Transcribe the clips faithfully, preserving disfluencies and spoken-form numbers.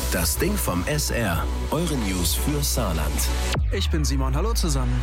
Das Ding vom S R. Eure News für Saarland. Ich bin Simon, hallo zusammen.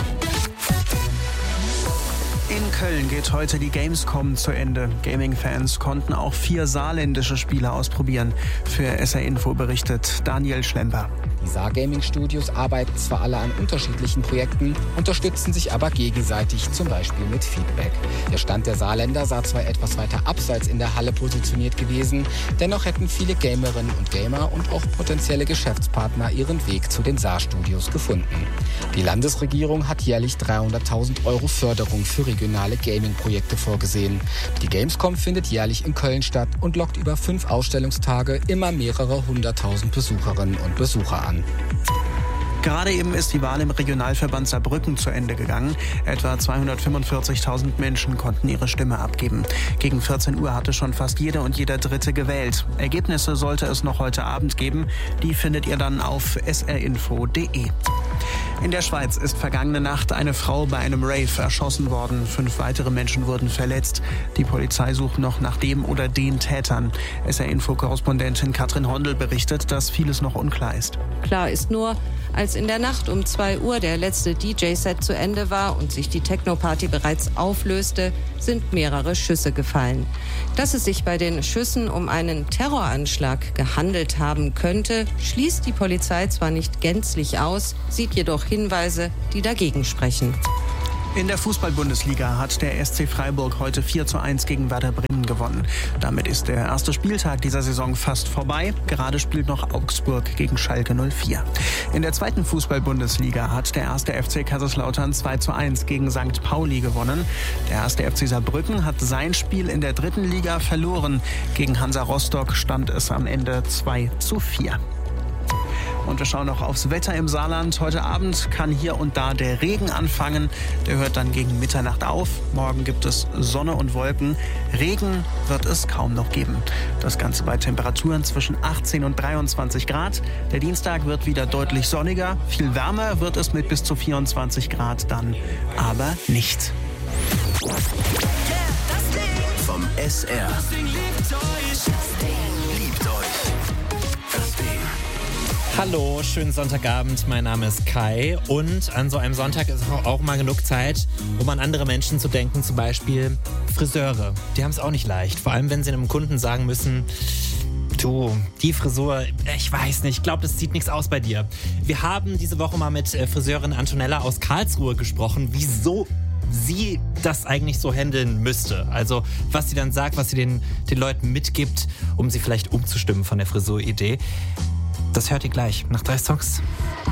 In Köln geht heute die Gamescom zu Ende. Gaming-Fans konnten auch vier saarländische Spiele ausprobieren. Für S R Info berichtet Daniel Schlemper. Die Saar-Gaming-Studios arbeiten zwar alle an unterschiedlichen Projekten, unterstützen sich aber gegenseitig, zum Beispiel mit Feedback. Der Stand der Saarländer sah zwar etwas weiter abseits in der Halle positioniert gewesen, dennoch hätten viele Gamerinnen und Gamer und auch potenzielle Geschäftspartner ihren Weg zu den Saar-Studios gefunden. Die Landesregierung hat jährlich dreihunderttausend Euro Förderung für regionale Gaming-Projekte vorgesehen. Die Gamescom findet jährlich in Köln statt und lockt über fünf Ausstellungstage immer mehrere hunderttausend Besucherinnen und Besucher an. Gerade eben ist die Wahl im Regionalverband Saarbrücken zu Ende gegangen. Etwa zweihundertfünfundvierzigtausend Menschen konnten ihre Stimme abgeben. Gegen vierzehn Uhr hatte schon fast jeder und jeder Dritte gewählt. Ergebnisse sollte es noch heute Abend geben. Die findet ihr dann auf s r info punkt d e. In der Schweiz ist vergangene Nacht eine Frau bei einem Rave erschossen worden. Fünf weitere Menschen wurden verletzt. Die Polizei sucht noch nach dem oder den Tätern. S R-Info-Korrespondentin Katrin Hondel berichtet, dass vieles noch unklar ist. Klar ist nur, als in der Nacht um zwei Uhr der letzte D J-Set zu Ende war und sich die Techno-Party bereits auflöste, sind mehrere Schüsse gefallen. Dass es sich bei den Schüssen um einen Terroranschlag gehandelt haben könnte, schließt die Polizei zwar nicht gänzlich aus, sieht jedoch Hinweise, die dagegen sprechen. In der Fußball-Bundesliga hat der S C Freiburg heute vier zu eins gegen Werder Bremen gewonnen. Damit ist der erste Spieltag dieser Saison fast vorbei. Gerade spielt noch Augsburg gegen Schalke null vier. In der zweiten Fußball-Bundesliga hat der erste F C Kaiserslautern zwei zu eins gegen Sankt Pauli gewonnen. Der erste F C Saarbrücken hat sein Spiel in der dritten Liga verloren. Gegen Hansa Rostock stand es am Ende zwei zu vier. Und wir schauen noch aufs Wetter im Saarland. Heute Abend kann hier und da der Regen anfangen. Der hört dann gegen Mitternacht auf. Morgen gibt es Sonne und Wolken. Regen wird es kaum noch geben. Das Ganze bei Temperaturen zwischen achtzehn und dreiundzwanzig Grad. Der Dienstag wird wieder deutlich sonniger. Viel wärmer wird es mit bis zu vierundzwanzig Grad dann aber nicht. Vom S R. Liebt euch. Das Ding. Hallo, schönen Sonntagabend, mein Name ist Kai und an so einem Sonntag ist auch mal genug Zeit, um an andere Menschen zu denken, zum Beispiel Friseure. Die haben es auch nicht leicht, vor allem wenn sie einem Kunden sagen müssen, du, die Frisur, ich weiß nicht, ich glaube, das sieht nichts aus bei dir. Wir haben diese Woche mal mit Friseurin Antonella aus Karlsruhe gesprochen, wieso sie das eigentlich so handeln müsste. Also was sie dann sagt, was sie den, den Leuten mitgibt, um sie vielleicht umzustimmen von der Frisuridee. Das hört ihr gleich nach drei Songs.